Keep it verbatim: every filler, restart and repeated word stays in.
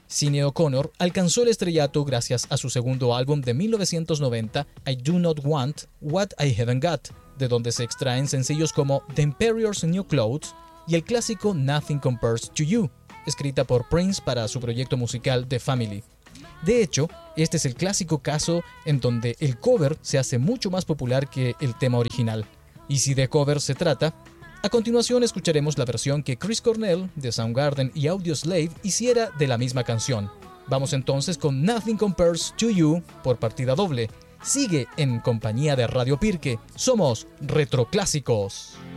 Sinéad O'Connor alcanzó el estrellato gracias a su segundo álbum de mil novecientos noventa, I Do Not Want What I Haven't Got, de donde se extraen sencillos como The Emperor's New Clothes y el clásico Nothing Compares to You, escrita por Prince para su proyecto musical The Family. De hecho, este es el clásico caso en donde el cover se hace mucho más popular que el tema original. Y si de cover se trata, a continuación escucharemos la versión que Chris Cornell de Soundgarden y Audioslave hiciera de la misma canción. Vamos entonces con Nothing Compares to You por partida doble. Sigue en compañía de Radio Pirque. Somos Retroclásicos.